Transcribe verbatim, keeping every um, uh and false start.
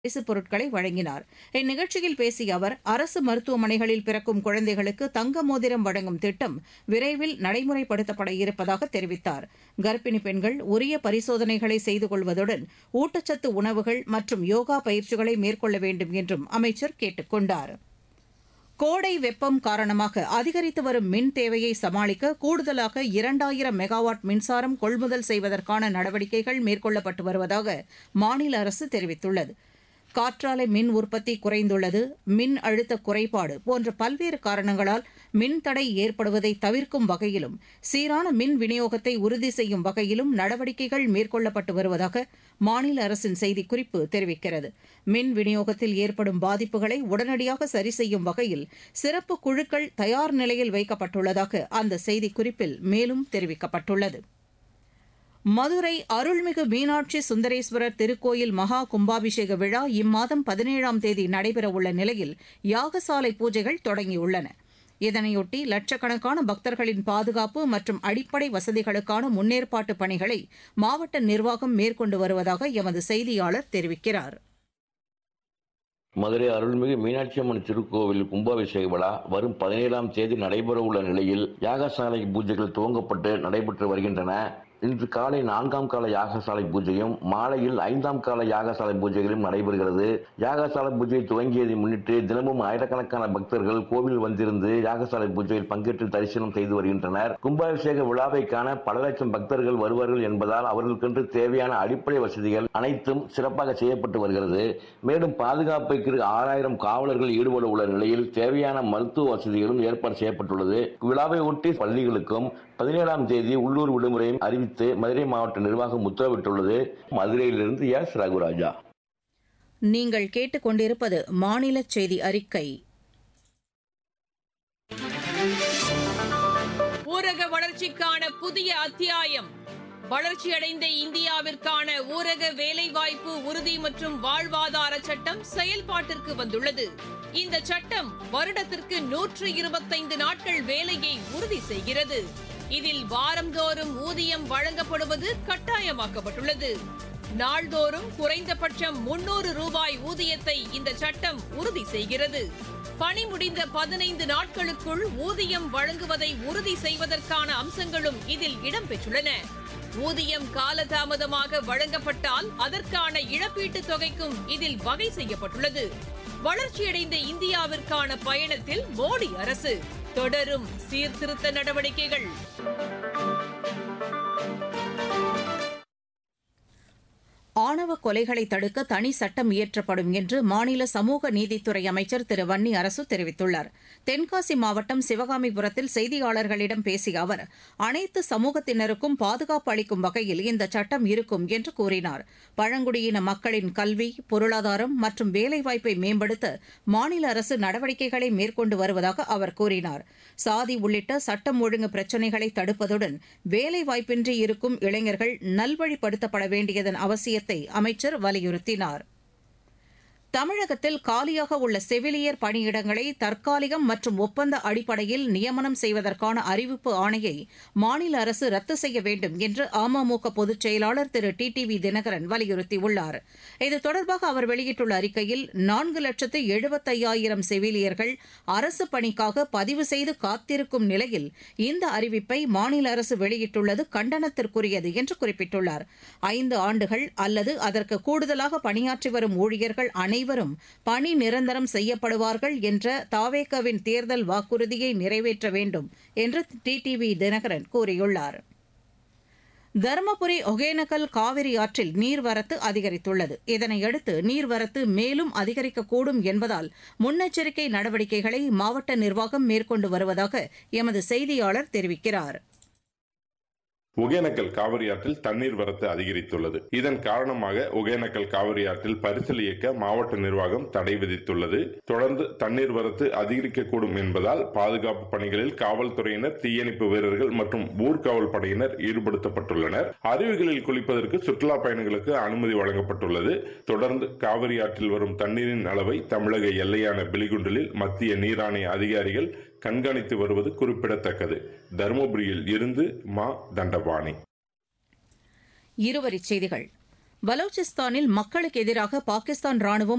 பரிசுப் பொருட்களை வழங்கினார். இந்நிகழ்ச்சியில் பேசிய அவர், அரசு மருத்துவமனைகளில் பிறக்கும் குழந்தைகளுக்கு தங்க மோதிரம் வழங்கும் திட்டம் விரைவில் நடைமுறைப்படுத்தப்பட இருப்பதாக தெரிவித்தார். கர்ப்பிணி பெண்கள் உரிய பரிசோதனைகளை செய்து கொள்வதுடன் ஊட்டச்சத்து உணவுகள் மற்றும் யோகா பயிற்சிகளை மேற்கொள்ள வேண்டும் என்றும் அமைச்சர் கேட்டுக் கொண்டார். கோடை வெப்பம் காரணமாக அதிகரித்து வரும் மின் தேவையை சமாளிக்க கூடுதலாக இரண்டாயிரம் மெகாவாட் மின்சாரம் கொள்முதல் செய்வதற்கான நடவடிக்கைகள் மேற்கொள்ளப்பட்டு வருவதாக மாநில அரசு தெரிவித்துள்ளது. காற்றாலை மின் உற்பத்தி குறைந்துள்ளது, மின் அழுத்த குறைபாடு போன்ற பல்வேறு காரணங்களால் மின்தடை ஏற்படுவதை தவிர்க்கும் வகையிலும் சீரான மின் விநியோகத்தை உறுதி செய்யும் வகையிலும் நடவடிக்கைகள் மேற்கொள்ளப்பட்டு வருவதாக மாநில அரசின் செய்திக்குறிப்பு தெரிவிக்கிறது. மின் விநியோகத்தில் ஏற்படும் பாதிப்புகளை உடனடியாக சரி செய்யும் வகையில் சிறப்பு குழுக்கள் தயார் நிலையில் வைக்கப்பட்டுள்ளதாக அந்த செய்திக்குறிப்பில் மேலும் தெரிவிக்கப்பட்டுள்ளது. மதுரை அருள்மிகு மீனாட்சி சுந்தரேஸ்வரர் திருக்கோயில் மகா கும்பாபிஷேக விழா இம்மாதம் பதினேழாம் தேதி நடைபெறவுள்ள நிலையில் யாகசாலை பூஜைகள் தொடங்கியுள்ளன. இதனையொட்டி லட்சக்கணக்கான பக்தர்களின் பாதுகாப்பு மற்றும் அடிப்படை வசதிகளுக்கான முன்னேற்பாட்டு பணிகளை மாவட்ட நிர்வாகம் மேற்கொண்டு வருவதாக எமது செய்தியாளர் தெரிவிக்கிறார். மதுரை அருள்மிகு மீனாட்சி அம்மன் திருக்கோவில் கும்பாபிஷேக விழா வரும் பதினேழாம் தேதி நடைபெறவுள்ள நிலையில் யாகசாலை பூஜைகள் துவங்கப்பட்டு நடைபெற்று வருகின்றன. இன்று காலை நான்காம் கால யாகசாலை பூஜையும் மாலையில் ஐந்தாம் கால யாகசாலை பூஜைகளும் நடைபெறுகிறது. யாகசாலை பூஜை துவங்கியதை முன்னிட்டு தினமும் ஆயிரக்கணக்கான பக்தர்கள் கோவில் வந்திருந்து யாகசாலை பூஜையில் பங்கேற்று தரிசனம் செய்து வருகின்றனர். கும்பாபிஷேக விழாவை காண பல லட்சம் பக்தர்கள் வருவார்கள் என்பதால் அவர்களுக்கென்று தேவையான அடிப்படை வசதிகள் அனைத்தும் சிறப்பாக செய்யப்பட்டு வருகிறது. மேலும் பாதுகாப்புக்கு ஆறாயிரம் காவலர்கள் ஈடுபட உள்ள நிலையில் தேவையான மருத்துவ வசதிகளும் ஏற்பாடு செய்யப்பட்டுள்ளது. விழாவை ஒட்டி பள்ளிகளுக்கும் பதினேழாம் தேதி உள்ளூர் விடுமுறையும் அறிவித்து மதுரை மாவட்ட நிர்வாகம் உத்தரவிட்டுள்ளது. மதுரையிலிருந்து எஸ் ரகுராஜா. நீங்கள் கேட்டுக் கொண்டிருப்பது மாநில செய்தி அறிக்கை. ஊரக வளர்ச்சிக்கான புதிய அத்தியாயம். வளர்ச்சியடைந்த இந்தியாவிற்கான ஊரக வேலைவாய்ப்பு உறுதி மற்றும் வாழ்வாதார சட்டம் செயல்பாட்டிற்கு வந்துள்ளது. இந்த சட்டம் வருடத்திற்கு நூற்று இருபத்தைந்து நாட்கள் வேலையை உறுதி செய்கிறது. இதில் வாரந்தோறும் ஊதியம் வழங்கப்படுவது கட்டாயமாக்கப்பட்டுள்ளது. நாள்தோறும் குறைந்தபட்சம் முன்னூறு ரூபாய் ஊதியத்தை இந்த சட்டம் உறுதி செய்கிறது. பணி முடிந்த பதினைந்து நாட்களுக்குள் ஊதியம் வழங்குவதை உறுதி செய்வதற்கான அம்சங்களும் இதில் இடம்பெற்றுள்ளன. ஊதியம் காலதாமதமாக வழங்கப்பட்டால் அதற்கான இழப்பீட்டுத் தொகைக்கும் இதில் வகை செய்யப்பட்டுள்ளது. வளர்ச்சியடைந்த இந்தியாவிற்கான பயணத்தில் மோடி அரசு தொடரும் சீர்திருத்த நடவடிக்கைகள். ஆணவ கொலைகளை தடுக்க தனி சட்டம் இயற்றப்படும் என்று மாநில சமூக நீதித்துறை அமைச்சர் திரு வன்னி அரசு தெரிவித்துள்ளார். தென்காசி மாவட்டம் சிவகாமிபுரத்தில் செய்தியாளர்களிடம் பேசிய அவர், அனைத்து சமூகத்தினருக்கும் பாதுகாப்பு அளிக்கும் வகையில் இந்த சட்டம் இருக்கும் என்று கூறினார். பழங்குடியின மக்களின் கல்வி, பொருளாதாரம் மற்றும் வேலைவாய்ப்பை மேம்படுத்த மாநில அரசு நடவடிக்கைகளை மேற்கொண்டு வருவதாக அவர் கூறினார். சாதி உள்ளிட்ட சட்டம் ஒழுங்கு பிரச்சினைகளை தடுப்பதுடன் வேலைவாய்ப்பின்றி இருக்கும் இளைஞர்கள் நல்வழிப்படுத்தப்பட வேண்டியதன் அவசியத்தை அமைச்சர் வலியுறுத்தினார். தமிழகத்தில் காலியாக உள்ள செவிலியர் பணியிடங்களை தற்காலிகம் மற்றும் ஒப்பந்த அடிப்படையில் நியமனம் செய்வதற்கான அறிவிப்பு ஆணையை மாநில அரசு ரத்து செய்ய வேண்டும் என்று அமமுக பொதுச் செயலாளர் திரு டி டி வி தினகரன் வலியுறுத்தியுள்ளார். இது தொடர்பாக அவர் வெளியிட்டுள்ள அறிக்கையில், நான்கு லட்சத்து எழுபத்தையாயிரம் செவிலியர்கள் அரசு பணிக்காக பதிவு செய்து காத்திருக்கும் நிலையில் இந்த அறிவிப்பை மாநில அரசு வெளியிட்டுள்ளது கண்டனத்திற்குரியது என்று குறிப்பிட்டுள்ளார். ஐந்து ஆண்டுகள் அல்லது அதற்கு கூடுதலாக பணியாற்றி வரும் ஊழியர்கள் அனைவரும் அனைவரும் பணி நிரந்தரம் செய்யப்படுவார்கள் என்ற தாவேகாவின் தேர்தல் வாக்குறுதியை நிறைவேற்ற வேண்டும் என்று டி டி வி தினகரன் கூறியுள்ளார். தருமபுரி ஒகேனக்கல் காவிரி ஆற்றில் நீர்வரத்து அதிகரித்துள்ளது. இதனையடுத்து நீர்வரத்து மேலும் அதிகரிக்கக்கூடும் என்பதால் முன்னெச்சரிக்கை நடவடிக்கைகளை மாவட்ட நிர்வாகம் மேற்கொண்டு வருவதாக எமது செய்தியாளர் தெரிவிக்கிறார். ஒகேனக்கல் காவிரி ஆற்றில் தண்ணீர் வரத்து அதிகரித்துள்ளது. இதன் காரணமாக ஒகேனக்கல் காவிரி ஆற்றில் பரிசல் இயக்க மாவட்ட நிர்வாகம் தடை விதித்துள்ளது. தொடர்ந்து தண்ணீர் வரத்து அதிகரிக்கக்கூடும் என்பதால் பாதுகாப்பு பணிகளில் காவல்துறையினர், தீயணைப்பு வீரர்கள் மற்றும் ஊர்காவல் படையினர் ஈடுபடுத்தப்பட்டுள்ளனர். அருவிகளில் குளிப்பதற்கு சுற்றுலா பயணிகளுக்கு அனுமதி வழங்கப்பட்டுள்ளது. தொடர்ந்து காவிரி ஆற்றில் வரும் தண்ணீரின் அளவை தமிழக எல்லையான பிலிகுண்டலில் மத்திய நீராணைய அதிகாரிகள் கண்காணித்து வருவது குறிப்பிடத்தக்கது. தருமபுரியில் இருந்து மா தண்டபாணி. இருவரிச் செய்திகள். பலூச்சிஸ்தானில் மக்களுக்கு எதிராக பாகிஸ்தான் ராணுவம்